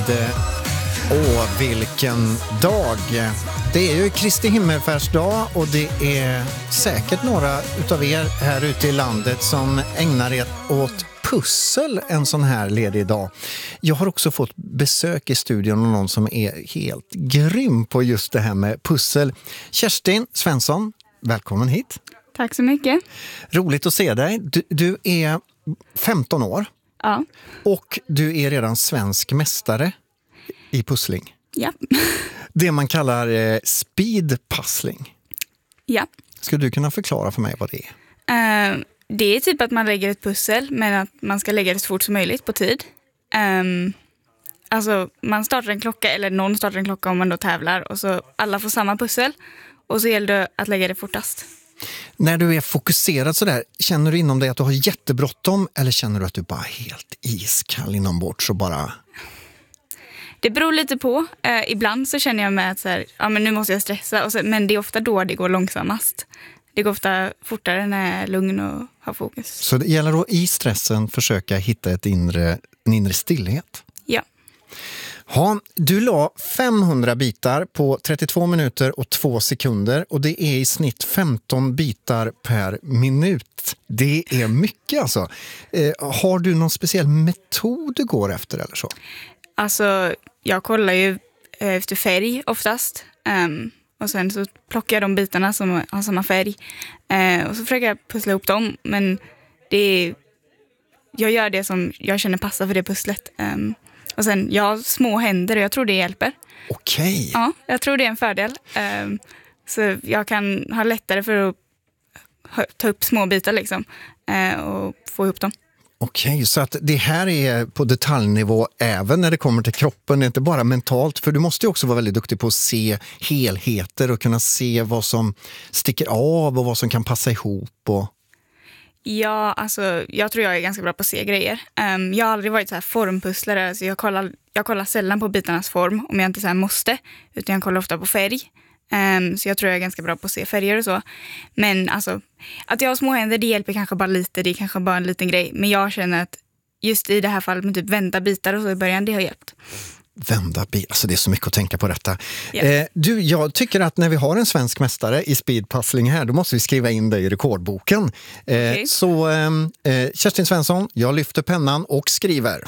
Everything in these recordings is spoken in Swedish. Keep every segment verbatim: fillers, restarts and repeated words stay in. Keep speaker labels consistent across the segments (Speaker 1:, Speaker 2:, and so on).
Speaker 1: Åh, vilken dag! Det är ju Kristi himmelfärdsdag och det är säkert några utav er här ute i landet som ägnar er åt pussel en sån här ledig dag. Jag har också fått besök i studion av någon som är helt grym på just det här med pussel. Kerstin Svensson, välkommen hit.
Speaker 2: Tack så mycket.
Speaker 1: Roligt att se dig. Du, du är femton år.
Speaker 2: Ja.
Speaker 1: Och du är redan svensk mästare i pussling.
Speaker 2: Ja.
Speaker 1: Det man kallar eh, speedpussling.
Speaker 2: Ja.
Speaker 1: Skulle du kunna förklara för mig vad det är?
Speaker 2: Uh, det är typ att man lägger ett pussel, men att man ska lägga det så fort som möjligt på tid. Um, alltså man startar en klocka, eller någon startar en klocka om man då tävlar. Och så alla får samma pussel. Och så gäller det att lägga det fortast.
Speaker 1: När du är fokuserad sådär, känner du inom dig att du har jättebråttom? Eller känner du att du bara är helt iskall inombords och bara...
Speaker 2: Det beror lite på. Eh, ibland så känner jag med att så här, ja, men nu måste jag stressa. Och så, men det är ofta då det går långsammast. Det går ofta fortare när jag är lugn och har fokus.
Speaker 1: Så det gäller då i stressen försöka hitta ett inre, en inre stillhet?
Speaker 2: Ja.
Speaker 1: Ja, du la femhundra bitar på trettiotvå minuter och två sekunder och det är i snitt femton bitar per minut. Det är mycket alltså. Eh, har du någon speciell metod du går efter eller så?
Speaker 2: Alltså, jag kollar ju efter färg oftast. Um, och sen så plockar jag de bitarna som har samma färg. Uh, och så försöker jag pussla ihop dem. Men det är, jag gör det som jag känner passar för det pusslet. Um, och sen, jag har små händer och jag tror det hjälper.
Speaker 1: Okej. Okay.
Speaker 2: Ja, jag tror det är en fördel. Um, så jag kan ha lättare för att ta upp små bitar liksom. Uh, och få ihop dem.
Speaker 1: Okej, så att det här är på detaljnivå även när det kommer till kroppen, det är inte bara mentalt, för du måste ju också vara väldigt duktig på att se helheter och kunna se vad som sticker av och vad som kan passa ihop. Och...
Speaker 2: Ja, alltså jag tror jag är ganska bra på att se grejer. Um, jag har aldrig varit så här formpusslare, så jag kollar, jag kollar sällan på bitarnas form om jag inte så här måste, utan jag kollar ofta på färg. Um, så jag tror jag är ganska bra på att se färger och så. Men alltså, att jag har små händer, det hjälper kanske bara lite. Det är kanske bara en liten grej. Men jag känner att just i det här fallet med typ vända bitar och så i början, det har hjälpt.
Speaker 1: Vända bitar, alltså det är så mycket att tänka på detta.
Speaker 2: Ja.
Speaker 1: Eh, du, jag tycker att när vi har en svensk mästare i speedpussling här, då måste vi skriva in dig i rekordboken. Eh,
Speaker 2: okay.
Speaker 1: Så eh, Kerstin Svensson, jag lyfter pennan och skriver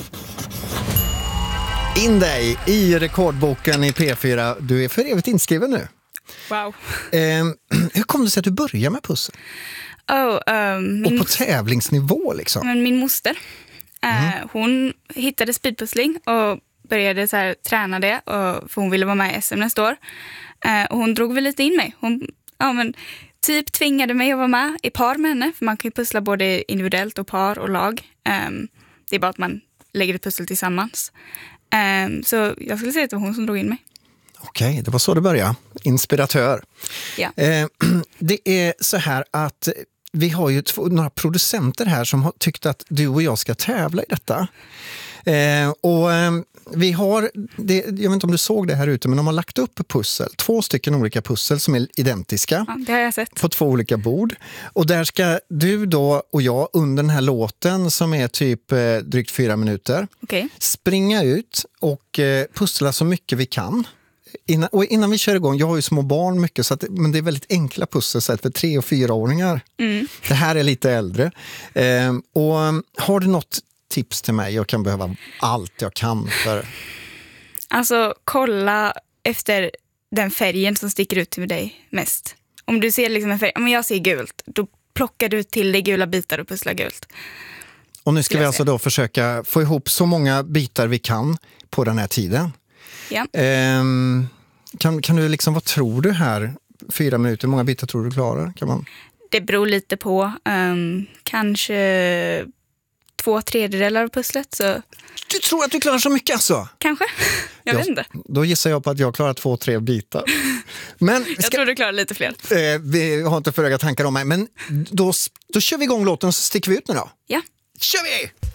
Speaker 1: in dig i rekordboken i P fyra. Du är för evigt inskriven nu.
Speaker 2: Wow.
Speaker 1: Eh, hur kom det sig att du började med pussel?
Speaker 2: Oh, um, min
Speaker 1: och på tävlingsnivå liksom?
Speaker 2: Men min moster,
Speaker 1: mm.
Speaker 2: uh, hon hittade speedpussling och började så här, träna det. Och, för hon ville vara med i S M nästa år. Uh, och hon drog väl lite in mig. Hon ja, men, typ tvingade mig att vara med i par med henne. För man kan ju pussla både individuellt och par och lag. Um, det är bara att man lägger ett pussel tillsammans. Um, så jag skulle säga att det var hon som drog in mig.
Speaker 1: Okej, det var så det började. Inspiratör.
Speaker 2: Ja.
Speaker 1: Eh, det är så här att vi har ju två, några producenter här som har tyckt att du och jag ska tävla i detta. Eh, och eh, vi har, det, jag vet inte om du såg det här ute, men de har lagt upp pussel. Två stycken olika pussel som är identiska.
Speaker 2: Ja, det har jag sett.
Speaker 1: På två olika bord. Och där ska du då och jag under den här låten som är typ eh, drygt fyra minuter
Speaker 2: okay.
Speaker 1: springa ut och eh, pussla så mycket vi kan. Innan, och innan vi kör igång, jag har ju små barn mycket, så att, men det är väldigt enkla pussel så att för tre- och fyraåringar.
Speaker 2: Mm.
Speaker 1: Det här är lite äldre. Eh, och har du något tips till mig? Jag kan behöva allt jag kan för...
Speaker 2: Alltså, kolla efter den färgen som sticker ut till dig mest. Om du ser liksom en färg, om jag ser gult, då plockar du till dig gula bitar och pusslar gult.
Speaker 1: Och nu ska vi alltså då försöka få ihop så många bitar vi kan på den här tiden.
Speaker 2: Ja.
Speaker 1: Eh, kan, kan du liksom, vad tror du här? Fyra minuter, hur många bitar tror du klarar? Kan man...
Speaker 2: Det beror lite på. Um, kanske två tredjedelar av pusslet. Så...
Speaker 1: Du tror att du klarar så mycket alltså?
Speaker 2: Kanske. Jag, jag vet inte.
Speaker 1: Då gissar jag på att jag klarar två, tre bitar. Men ska...
Speaker 2: Jag tror du klarar lite fler.
Speaker 1: Eh, vi har inte för höga tankar om mig. Men då, då kör vi igång låten och så sticker vi ut nu då.
Speaker 2: Ja.
Speaker 1: Kör vi!